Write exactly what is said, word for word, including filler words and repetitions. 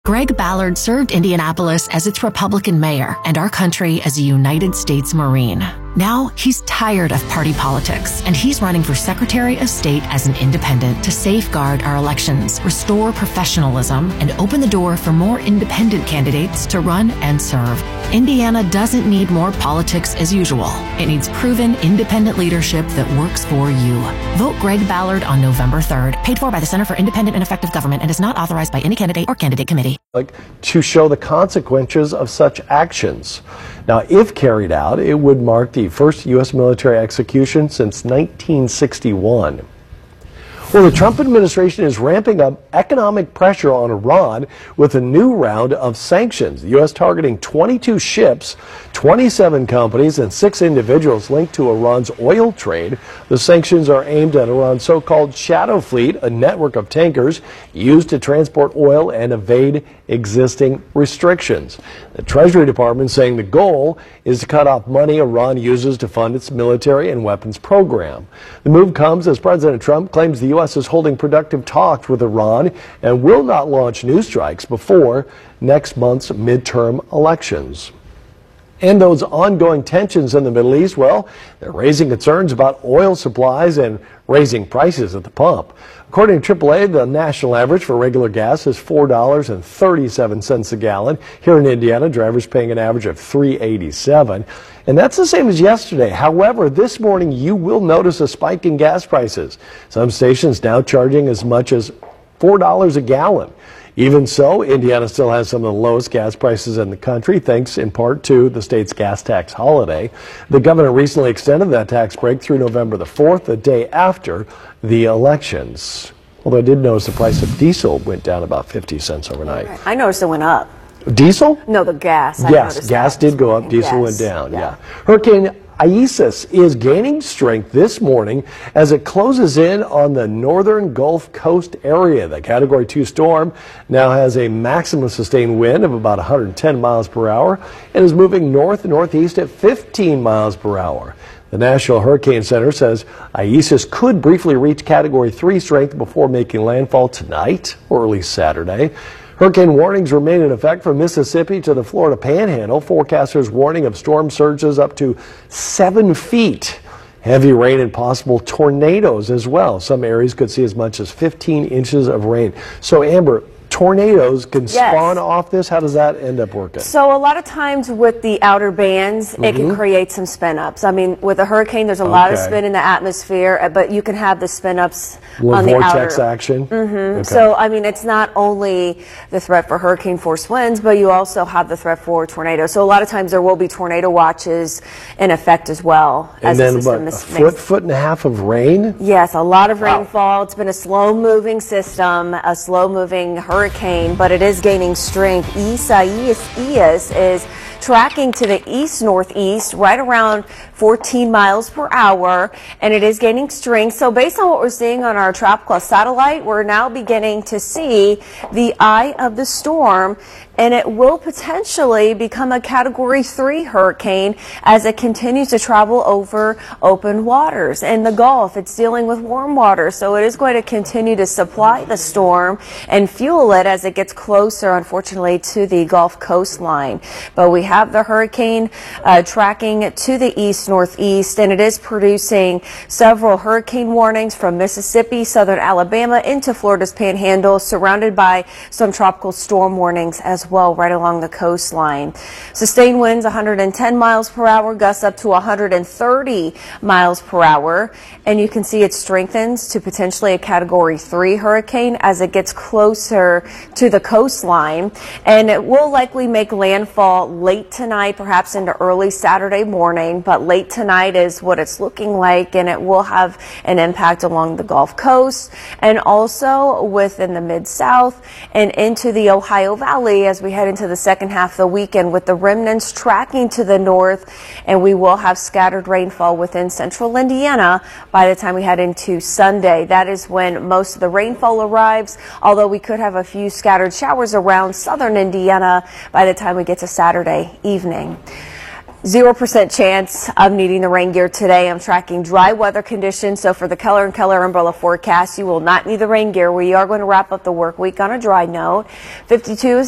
Greg Ballard served Indianapolis as its Republican mayor and our country as a United States Marine. Now, he's tired of party politics, and he's running for Secretary of State as an independent to safeguard our elections, restore professionalism, and open the door for more independent candidates to run and serve. Indiana doesn't need more politics as usual. It needs proven independent leadership that works for you. Vote Greg Ballard on November third. Paid for by the Center for Independent and Effective Government and is not authorized by any candidate or candidate committee. Like to show the consequences of such actions. Now, if carried out, it would mark the first U S military execution since nineteen sixty-one. Well, the Trump administration is ramping up economic pressure on Iran with a new round of sanctions. The U S targeting twenty-two ships, twenty-seven companies, and six individuals linked to Iran's oil trade. The sanctions are aimed at Iran's so-called shadow fleet, a network of tankers used to transport oil and evade existing restrictions. The Treasury Department saying the goal is to cut off money Iran uses to fund its military and weapons program. The move comes as President Trump claims the U S is holding productive talks with Iran and will not launch new strikes before next month's midterm elections. And those ongoing tensions in the Middle East, well, they're raising concerns about oil supplies and raising prices at the pump. According to triple A, the national average for regular gas is four dollars and thirty-seven cents a gallon. Here in Indiana, drivers paying an average of three dollars and eighty-seven cents. And that's the same as yesterday. However, this morning you will notice a spike in gas prices. Some stations now charging as much as four dollars a gallon. Even so, Indiana still has some of the lowest gas prices in the country, thanks in part to the state's gas tax holiday. The governor recently extended that tax break through November the fourth, the day after the elections. Although I did notice the price of diesel went down about fifty cents overnight. I noticed it went up. Diesel? No, the gas. I Yes, gas that. did go up, diesel Yes. went down, yeah. yeah. Hurricane Isaias is gaining strength this morning as it closes in on the northern Gulf Coast area. The Category two storm now has a maximum sustained wind of about one hundred ten miles per hour and is moving north-northeast at fifteen miles per hour. The National Hurricane Center says Isaias could briefly reach Category three strength before making landfall tonight or early Saturday. Hurricane warnings remain in effect from Mississippi to the Florida Panhandle. Forecasters warning of storm surges up to seven feet. Heavy rain and possible tornadoes as well. Some areas could see as much as fifteen inches of rain. So, Amber, tornadoes can Yes. spawn off this. How does that end up working? So a lot of times with the outer bands, Mm-hmm. it can create some spin ups. I mean, with a hurricane, there's a lot of Okay. spin in the atmosphere, but you can have the spin ups on the vortex outer. action. Mm-hmm. Okay. So, I mean, it's not only the threat for hurricane force winds, but you also have the threat for tornadoes. So a lot of times there will be tornado watches in effect as well. And as then the what, system a is foot, mixed. foot and a half of rain? Yes, a lot of Wow. rainfall. It's been a slow-moving system, a slow-moving hurricane, but it is gaining strength. Isaias is tracking to the east-northeast, right around fourteen miles per hour, and it is gaining strength. So based on what we're seeing on our TRAPPLE satellite, we're now beginning to see the eye of the storm, and it will potentially become a Category three hurricane as it continues to travel over open waters. In the Gulf, it's dealing with warm water, so it is going to continue to supply the storm and fuel it as it gets closer, unfortunately, to the Gulf coastline. But we have the hurricane uh, tracking to the east-northeast, and it is producing several hurricane warnings from Mississippi, southern Alabama, into Florida's Panhandle, surrounded by some tropical storm warnings as well right along the coastline. Sustained winds one hundred ten miles per hour, gusts up to one hundred thirty miles per hour, and you can see it strengthens to potentially a Category three hurricane as it gets closer to the coastline, and it will likely make landfall late tonight, perhaps into early Saturday morning, but late tonight is what it's looking like, and it will have an impact along the Gulf Coast and also within the Mid-South and into the Ohio Valley as we head into the second half of the weekend, with the remnants tracking to the north, and we will have scattered rainfall within central Indiana by the time we head into Sunday. That is when most of the rainfall arrives, although we could have a few scattered showers around southern Indiana by the time we get to Saturday evening. Zero percent chance of needing the rain gear today. I'm tracking dry weather conditions. So for the Keller and Keller umbrella forecast, you will not need the rain gear. We are going to wrap up the work week on a dry note. fifty-two is